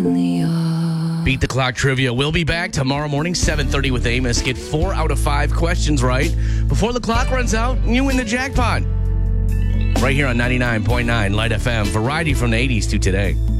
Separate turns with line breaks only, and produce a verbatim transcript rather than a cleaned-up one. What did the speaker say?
Beat the Clock Trivia. We'll be back tomorrow morning, seven thirty with Amos. Get four out of five questions right before the clock runs out and you win the jackpot. Right here on ninety-nine point nine Light F M. Variety from the eighties to today.